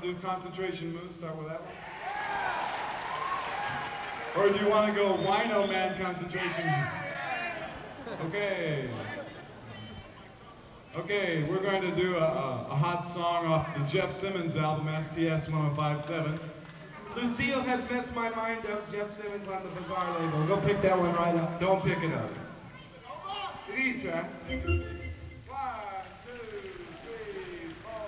do concentration moves? Start with that one? Or do you want to go Wino Man concentration? Okay. Okay, we're going to do a hot song off the Jeff Simmons album, STS 1057. Lucille has messed my mind up. Jeff Simmons on the Bizarre label. Go pick that one right up. Don't pick it up. Read, sir.